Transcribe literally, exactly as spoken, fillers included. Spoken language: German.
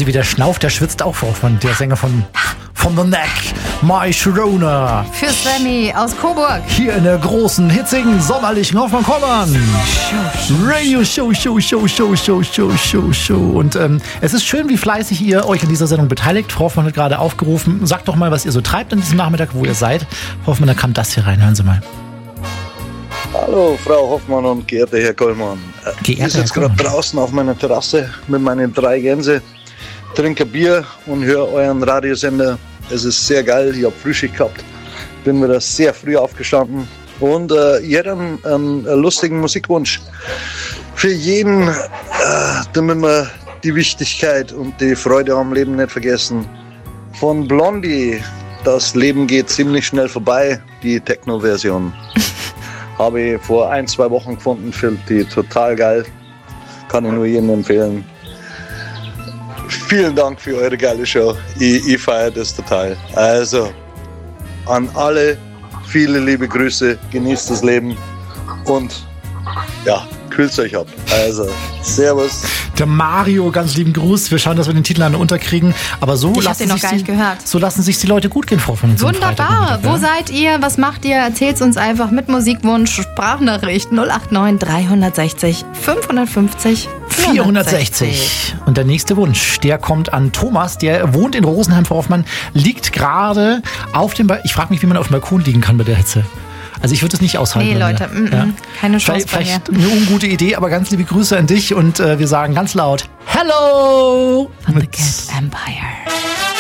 Sie, wie der schnauft, der schwitzt auch vor von der Sänger von, von The Neck, My Sharona. Für Sammy aus Coburg. Hier in der großen, hitzigen, sommerlichen Hoffmann-Kommern. Radio Show, Show, Show, Show, Show, Show, Show, Show. Und ähm, es ist schön, wie fleißig ihr euch an dieser Sendung beteiligt. Frau Hoffmann hat gerade aufgerufen. Sagt doch mal, was ihr so treibt an diesem Nachmittag, wo ihr seid. Frau Hoffmann, da kam das hier rein. Hören Sie mal. Hallo, Frau Hoffmann und geehrter Herr Kollmann. Geehrter ich sitze gerade draußen auf meiner Terrasse mit meinen drei Gänse, trinke Bier und höre euren Radiosender. Es ist sehr geil, ich habe Frühschicht gehabt, bin wieder sehr früh aufgestanden und äh, ich hätte einen, einen lustigen Musikwunsch für jeden, äh, damit wir die Wichtigkeit und die Freude am Leben nicht vergessen. Von Blondie, das Leben geht ziemlich schnell vorbei, die Techno-Version. Habe ich vor ein, zwei Wochen gefunden, finde die total geil. Kann ich nur jedem empfehlen. Vielen Dank für eure geile Show. Ich, ich feiere das total. Also, an alle viele liebe Grüße, genießt das Leben und ja, kühlt euch ab. Also, servus. Der Mario, ganz lieben Gruß. Wir schauen, dass wir den Titel an unterkriegen. Aber so ich lassen, noch sich gar nicht die, gehört. so lassen sich die Leute gut gehen, Frau von uns. Wunderbar. Wo seid ihr? Was macht ihr? Erzählt's uns einfach mit Musikwunsch, Sprachnachricht null acht neun dreihundertsechzig fünfhundertfünfzig vierhundertsechzig. Und der nächste Wunsch, der kommt an Thomas, der wohnt in Rosenheim, Frau Hoffmann, liegt gerade auf dem Balkon. Ich frage mich, wie man auf dem Balkon liegen kann bei der Hitze. Also ich würde es nicht aushalten. Nee, Leute, m -m, ja. keine Chance. Vielleicht, vielleicht eine ungute Idee, aber ganz liebe Grüße an dich und äh, wir sagen ganz laut Hello! Von The Cat Empire.